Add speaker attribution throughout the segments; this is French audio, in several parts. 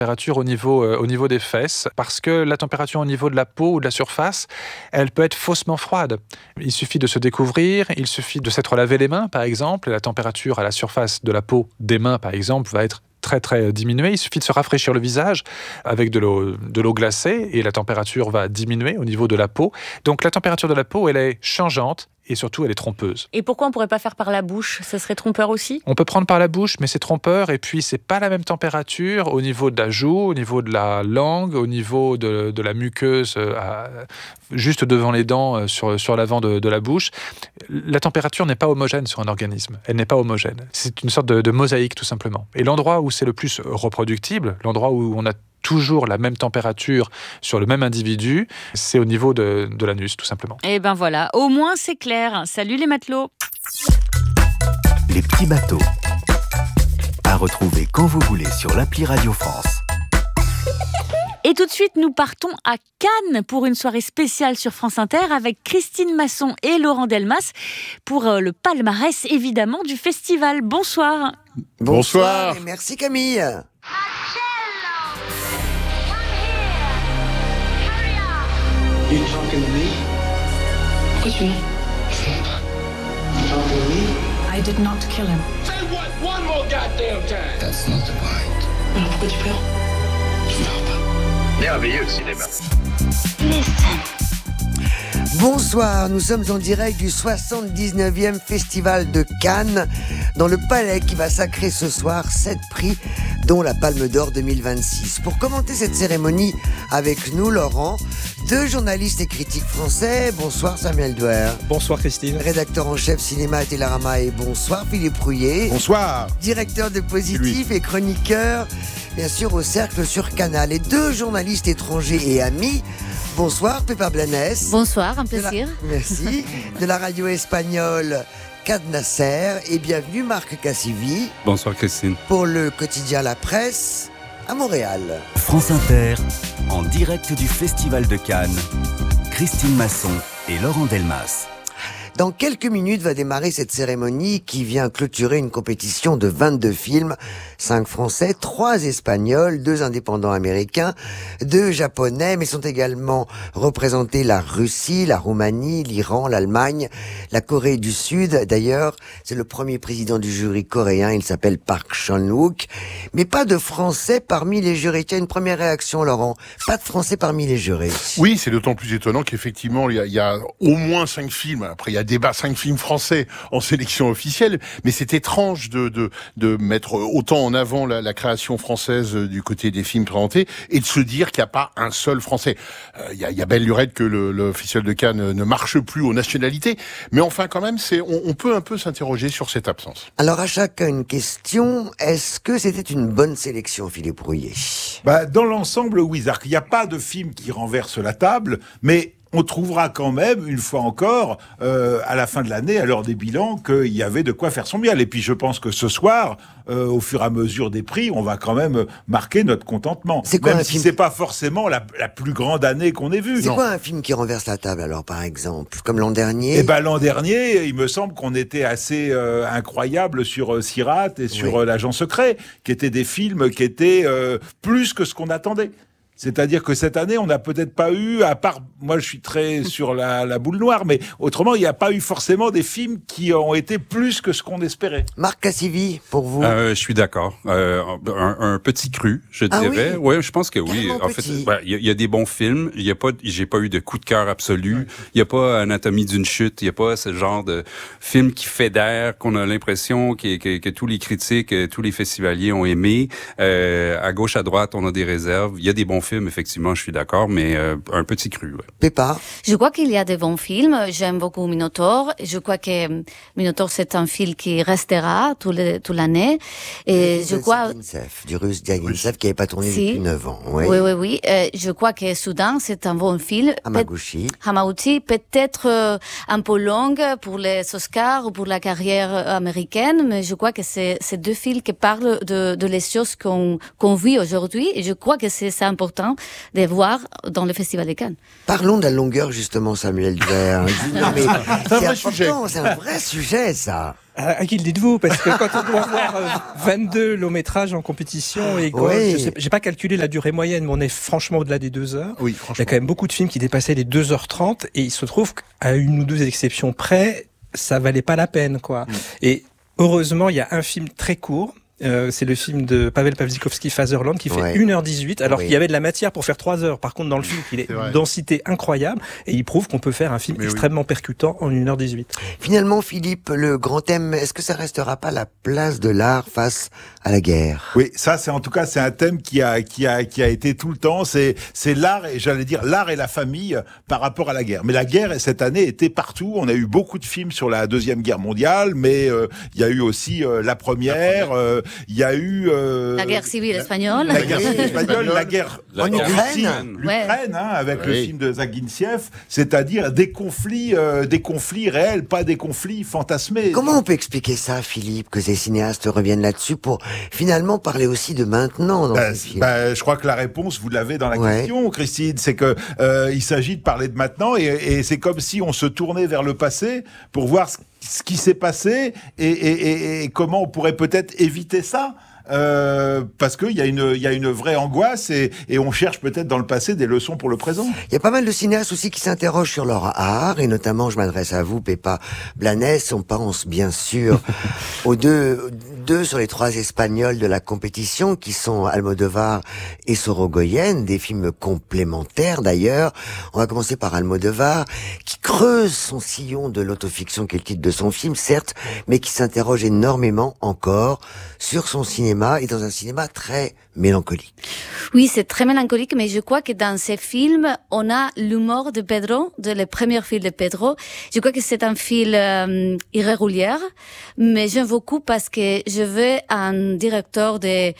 Speaker 1: température au niveau des fesses, parce que la température au niveau de la peau ou de la surface, elle peut être faussement froide. Il suffit de se découvrir, il suffit de s'être lavé les mains, par exemple, et la température à la surface de la peau des mains, par exemple, va être très très diminuée. Il suffit de se rafraîchir le visage avec de l'eau glacée et la température va diminuer au niveau de la peau. Donc la température de la peau, elle est changeante. Et surtout, elle est trompeuse.
Speaker 2: Et pourquoi on ne pourrait pas faire par la bouche ? Ça serait trompeur aussi ?
Speaker 1: On peut prendre par la bouche, mais c'est trompeur. Et puis, c'est pas la même température au niveau de la joue, au niveau de la langue, au niveau de la muqueuse, juste devant les dents, sur l'avant de la bouche. La température n'est pas homogène sur un organisme. Elle n'est pas homogène. C'est une sorte de mosaïque, tout simplement. Et l'endroit où c'est le plus reproductible, l'endroit où on a toujours la même température sur le même individu, c'est au niveau de l'anus, tout simplement.
Speaker 2: Et ben voilà, au moins c'est clair. Salut les matelots.
Speaker 3: Les petits bateaux. À retrouver quand vous voulez sur l'appli Radio France.
Speaker 2: Et tout de suite, nous partons à Cannes pour une soirée spéciale sur France Inter avec Christine Masson et Laurent Delmas pour le palmarès, évidemment, du festival. Bonsoir.
Speaker 4: Bonsoir. Et merci Camille.
Speaker 5: You talking to me? Pourquoi tu mens? Je mens pas. You talking to me?
Speaker 6: I did not kill him.
Speaker 5: Say what one more goddamn time. That's not the point. Alors pourquoi tu pleures? Je pleure pas. Merveilleux le cinéma.
Speaker 6: Listen.
Speaker 4: Bonsoir, nous sommes en direct du 79e Festival de Cannes, dans le palais qui va sacrer ce soir 7 prix, dont la Palme d'Or 2026. Pour commenter cette cérémonie avec nous, Laurent, 2 journalistes et critiques français. Bonsoir Samuel Douer.
Speaker 7: Bonsoir Christine.
Speaker 4: Rédacteur en chef cinéma à Télérama, et bonsoir Philippe Rouillet.
Speaker 7: Bonsoir.
Speaker 4: Directeur de Positif et chroniqueur, bien sûr, au Cercle sur Canal. Et 2 journalistes étrangers et amis. Bonsoir Pepa Blanes.
Speaker 8: Bonsoir, un plaisir.
Speaker 4: Merci. De la radio espagnole Cadnasser. Et bienvenue Marc Cassivi.
Speaker 9: Bonsoir Christine.
Speaker 4: Pour le quotidien La Presse à Montréal.
Speaker 3: France Inter, en direct du Festival de Cannes. Christine Masson et Laurent Delmas.
Speaker 4: Dans quelques minutes va démarrer cette cérémonie qui vient clôturer une compétition de 22 films, 5 français, 3 espagnols, 2 indépendants américains, 2 japonais, mais sont également représentés la Russie, la Roumanie, l'Iran, l'Allemagne, la Corée du Sud. D'ailleurs, c'est le premier président du jury coréen, il s'appelle Park Chan-wook. Mais pas de français parmi les jurés. Tiens, une première réaction, Laurent. Pas de français parmi les jurés.
Speaker 10: Oui, c'est d'autant plus étonnant qu'effectivement, il y a au moins 5 films. Après, il y a débat 5 films français en sélection officielle, mais c'est étrange de mettre autant en avant la création française du côté des films présentés et de se dire qu'il n'y a pas un seul français. Il y a belle lurette que le Festival de Cannes ne marche plus aux nationalités, mais enfin quand même, on peut un peu s'interroger sur cette absence.
Speaker 4: Alors à chacun une question, est-ce que c'était une bonne sélection, Philippe Rouillet ?
Speaker 7: Dans l'ensemble, oui. Il n'y a pas de film qui renverse la table, mais on trouvera quand même, une fois encore, à la fin de l'année, à l'heure des bilans, qu'il y avait de quoi faire son miel. Et puis je pense que ce soir, au fur et à mesure des prix, on va quand même marquer notre contentement.
Speaker 4: C'est quoi
Speaker 7: même
Speaker 4: un
Speaker 7: si
Speaker 4: film
Speaker 7: c'est pas forcément la plus grande année qu'on ait vue.
Speaker 4: C'est quoi un film qui renverse la table alors, par exemple ? Comme l'an dernier ?
Speaker 7: L'an dernier, il me semble qu'on était assez incroyable sur Sirat et sur L'Agent Secret, qui étaient des films qui étaient plus que ce qu'on attendait. C'est-à-dire que cette année, on n'a peut-être pas eu, à part, moi je suis très sur la boule noire, mais autrement, il n'y a pas eu forcément des films qui ont été plus que ce qu'on espérait.
Speaker 4: Marc Cassivi, pour vous ?
Speaker 9: Je suis d'accord. Un petit cru, je dirais.
Speaker 4: Oui,
Speaker 9: je pense que oui.
Speaker 4: Tellement
Speaker 9: En fait,
Speaker 4: petit.
Speaker 9: il y a des bons films. J'ai pas eu de coup de cœur absolu. Il n'y a pas Anatomie d'une chute. Il n'y a pas ce genre de film qui fédère, qu'on a l'impression que tous les critiques, tous les festivaliers ont aimé. À gauche, à droite, on a des réserves. Il y a des bons films, effectivement, je suis d'accord, mais un petit cru. Ouais.
Speaker 4: Pépa ?
Speaker 8: Je crois qu'il y a de bons films. J'aime beaucoup Minotaur. Je crois que Minotaur, c'est un film qui restera toute l'année. Et je crois...
Speaker 4: Du russe Diaghilev, qui n'avait pas tourné depuis 9 ans. Oui.
Speaker 8: Oui. Je crois que Soudan, c'est un bon film. Hamaguchi, peut-être un peu long pour les Oscars ou pour la carrière américaine, mais je crois que c'est 2 films qui parlent de les choses qu'on vit aujourd'hui. Et je crois que c'est important important de voir dans le Festival de Cannes.
Speaker 4: Parlons de la longueur, justement, Samuel Duerre. Non, mais
Speaker 10: c'est un vrai sujet.
Speaker 4: C'est un vrai sujet, ça.
Speaker 11: À qui le dites-vous? Parce que quand on doit voir 22 longs métrages en compétition, et j'ai pas calculé la durée moyenne, mais on est franchement au-delà des 2 heures.
Speaker 10: Oui,
Speaker 11: il y a quand même beaucoup de films qui dépassaient les 2h30, et il se trouve qu'à une ou deux exceptions près, ça valait pas la peine, quoi. Et heureusement, il y a un film très court. C'est le film de Pavel Pawlikowski, Fatherland, qui fait 1h18, alors qu'il y avait de la matière pour faire 3 heures. Par contre, dans le film, il est une densité incroyable, et il prouve qu'on peut faire un film extrêmement percutant en 1h18.
Speaker 4: Finalement, Philippe, le grand thème, est-ce que ça restera pas la place de l'art face à la guerre?
Speaker 7: Oui, ça, c'est en tout cas, c'est un thème qui a été tout le temps. C'est l'art, et j'allais dire l'art et la famille par rapport à la guerre. Mais la guerre, cette année, était partout. On a eu beaucoup de films sur la Deuxième Guerre mondiale, mais il y a eu aussi la première. Il y a eu
Speaker 8: la guerre civile espagnole,
Speaker 7: la guerre
Speaker 4: en
Speaker 7: Ukraine, l'Ukraine, avec le film de Zaguintiev, c'est-à-dire des conflits réels, pas des conflits fantasmés.
Speaker 4: Comment on peut expliquer ça, Philippe, que ces cinéastes reviennent là-dessus pour finalement parler aussi de maintenant dans ces films?
Speaker 7: Je crois que la réponse, vous l'avez dans la question, Christine, c'est que il s'agit de parler de maintenant, et c'est comme si on se tournait vers le passé pour voir ce qui s'est passé et comment on pourrait peut-être éviter ça. Parce qu'il y a une vraie angoisse et on cherche peut-être dans le passé des leçons pour le présent.
Speaker 4: Il y a pas mal de cinéastes aussi qui s'interrogent sur leur art, et notamment, je m'adresse à vous, Pepa Blanes, on pense bien sûr aux deux sur les 3 Espagnols de la compétition, qui sont Almodovar et Sorogoyen, des films complémentaires d'ailleurs. On va commencer par Almodovar, qui creuse son sillon de l'autofiction, qui est le titre de son film, certes, mais qui s'interroge énormément encore sur son cinéma, et dans un cinéma très mélancolique.
Speaker 8: Oui, c'est très mélancolique, mais je crois que dans ces films, on a l'humour de Pedro, de le premier film de Pedro. Je crois que c'est un film irrégulier, mais j'aime beaucoup parce que je veux un directeur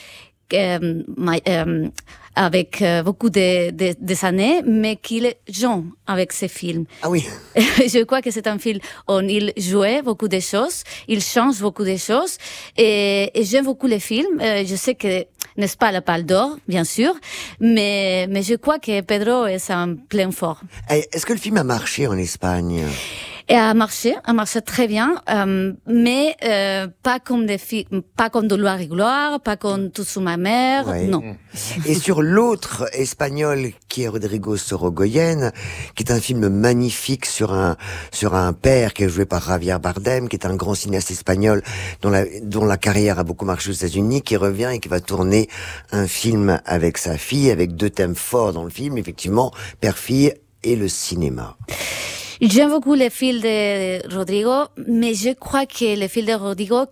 Speaker 8: avec beaucoup des années, mais qu'il est jeune avec ses films.
Speaker 4: Ah oui.
Speaker 8: Je crois que c'est un film où il jouait beaucoup de choses, il change beaucoup de choses, et j'aime beaucoup les films. Je sais que, n'est-ce pas, la Palme d'Or, bien sûr, mais je crois que Pedro est en plein fort.
Speaker 4: Est-ce que le film a marché en Espagne?
Speaker 8: Et a marché très bien, mais pas comme des films, pas comme Dolor et Gloire, pas comme Tout sous ma mère, non.
Speaker 4: Et sur l'autre espagnol, qui est Rodrigo Sorogoyen, qui est un film magnifique sur un père qui est joué par Javier Bardem, qui est un grand cinéaste espagnol dont la carrière a beaucoup marché aux États-Unis, qui revient et qui va tourner un film avec sa fille, avec 2 thèmes forts dans le film, effectivement, père-fille et le cinéma.
Speaker 8: J'aime beaucoup les films de Rodrigo, mais je crois que les films de Rodrigo,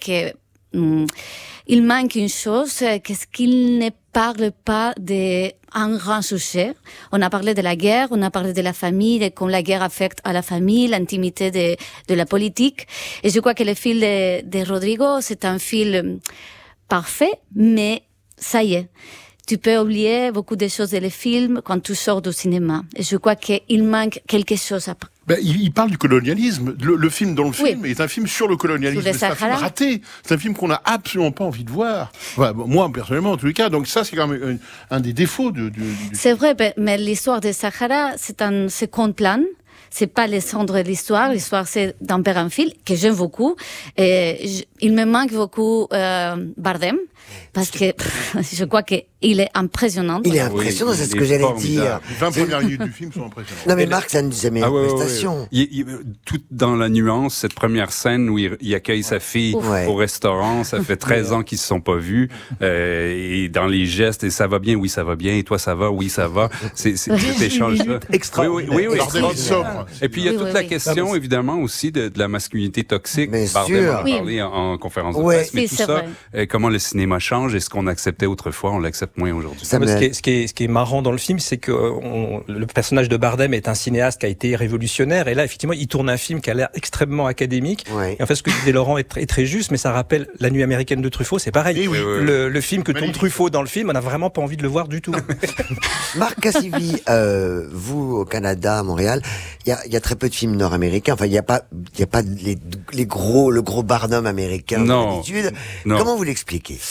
Speaker 8: il manque une chose, qu'est-ce qu'il ne parle pas d'un grand sujet. On a parlé de la guerre, on a parlé de la famille, de comment la guerre affecte à la famille, l'intimité de la politique. Et je crois que le film de Rodrigo, c'est un film parfait, mais ça y est. Tu peux oublier beaucoup de choses dans les films quand tu sors du cinéma. Et je crois qu'il manque quelque chose après.
Speaker 10: Il parle du colonialisme. Le film dans le film est un film sur le colonialisme. C'est un film raté. C'est un film qu'on n'a absolument pas envie de voir. Enfin, moi, personnellement, en tous les cas. Donc ça, c'est quand même un des défauts du
Speaker 8: C'est vrai, mais l'histoire de Sahara, c'est un second plan. C'est pas le centre de l'histoire. L'histoire, c'est d'un père en fil, que j'aime beaucoup. Et il me manque beaucoup Bardem, parce que je crois qu'il est impressionnant.
Speaker 4: Il est impressionnant, c'est ce que j'allais dire.
Speaker 10: Les 20 premières minutes du film sont impressionnantes.
Speaker 4: Non mais Marc, c'est une de ses meilleures prestations.
Speaker 9: Tout dans la nuance, cette première scène où il accueille sa fille au restaurant, ça fait 13 ans qu'ils se sont pas vus, et dans les gestes, et ça va bien, oui ça va bien, et toi ça va, oui ça va. C'est cet échange-là.
Speaker 7: Extraordinaire.
Speaker 9: Oui. Et puis il y a toute la question, évidemment, aussi de la masculinité toxique. Bardem en a parlé en conférence de presse, mais tout ça, comment le cinéma change, et ce qu'on acceptait autrefois, on l'accepte moins aujourd'hui.
Speaker 11: Ce qui est marrant dans le film, c'est que le personnage de Bardem est un cinéaste qui a été révolutionnaire, et là, effectivement, il tourne un film qui a l'air extrêmement académique. Et en fait, ce que disait Laurent est très juste, mais ça rappelle La Nuit américaine de Truffaut, c'est pareil. Le film que tourne Truffaut dans le film, on n'a vraiment pas envie de le voir du tout.
Speaker 4: Marc Cassivi, vous, au Canada, à Montréal, il y a très peu de films nord-américains. Enfin, il y a pas le gros Barnum américain d'habitude. Comment vous l'expliquez?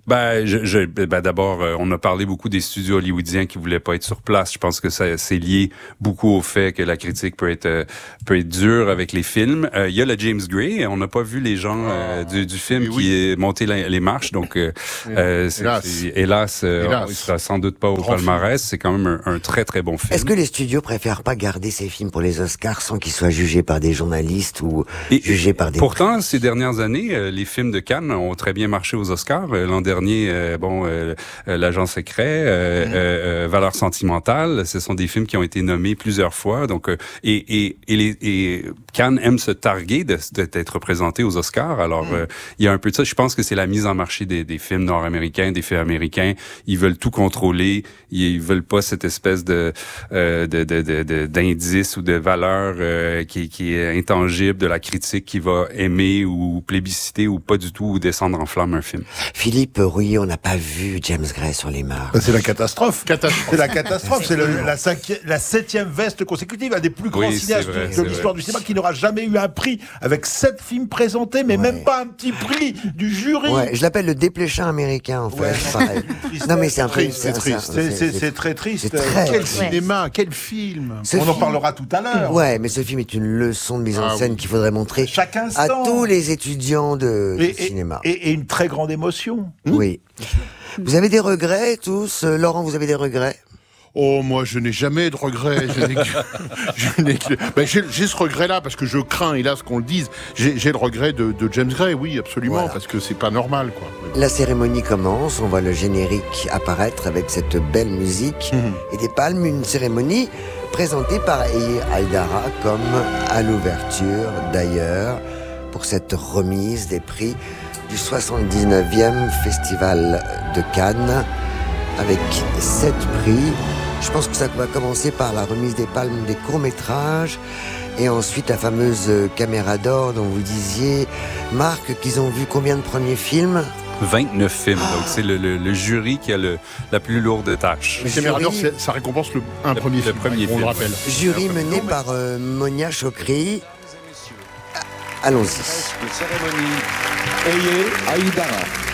Speaker 9: D'abord, on a parlé beaucoup des studios hollywoodiens qui voulaient pas être sur place. Je pense que ça c'est lié beaucoup au fait que la critique peut être dure avec les films. Il y a le James Gray. On n'a pas vu les gens du film qui est monté les marches. Donc, hélas, il sera sans doute pas au palmarès. C'est quand même un très très bon film.
Speaker 4: Est-ce que les studios préfèrent pas garder ces films pour les Oscars sans qu'ils soient jugés par des journalistes ou jugés par des...
Speaker 9: Pourtant, ces dernières années, les films de Cannes ont très bien marché aux Oscars. L'an dernier, L'Agent secret, Valeurs sentimentales, ce sont des films qui ont été nommés plusieurs fois. Donc, et Cannes aime se targuer d'être représenté aux Oscars. Alors, il y a un peu de ça. Je pense que c'est la mise en marché des films nord-américains, des films américains. Ils veulent tout contrôler. Ils veulent pas cette espèce d'indice ou de valeur qui est intangible de la critique qui va aimer ou plébisciter ou pas du tout ou descendre en flamme un film.
Speaker 4: Philippe Rouillet, on n'a pas vu James Gray sur les marches.
Speaker 7: C'est la catastrophe. C'est la catastrophe. C'est la 7e veste consécutive, un des plus grands cinéastes de l'histoire du cinéma qui n'aura jamais eu un prix avec 7 films présentés, mais même pas un petit prix du jury.
Speaker 4: Ouais, je l'appelle le dépléchin américain, en fait. Non, mais c'est un peu...
Speaker 7: C'est triste. C'est très triste.
Speaker 10: Quel cinéma, quel film.
Speaker 7: On en parlera tout à l'heure.
Speaker 4: Ouais, mais ce film est une leçon de mise en scène qu'il faudrait montrer à tous les étudiants de cinéma.
Speaker 7: Et une très grande émotion.
Speaker 4: Oui. Vous avez des regrets tous? Laurent, vous avez des regrets?
Speaker 10: Oh, moi, je n'ai jamais de regrets. J'ai ce regret-là parce que je crains, hélas, qu'on le dise. J'ai le regret de James Gray, oui, absolument, parce que c'est pas normal, quoi.
Speaker 4: La cérémonie commence, on voit le générique apparaître avec cette belle musique et des palmes, une cérémonie présentée par Haïdara comme à l'ouverture, d'ailleurs, pour cette remise des prix du 79e Festival de Cannes, avec 7 prix. Je pense que ça va commencer par la remise des palmes des courts-métrages, et ensuite la fameuse caméra d'or dont vous disiez, Marc, qu'ils ont vu combien de premiers films?
Speaker 9: 29 films, donc c'est le jury qui a la plus lourde tâche.
Speaker 10: Mais caméra d'or, ça récompense un premier film, on le rappelle.
Speaker 4: Jury mené par Monia Chokri. Allons-y.
Speaker 12: Cérémonie. Ayez Haïdara.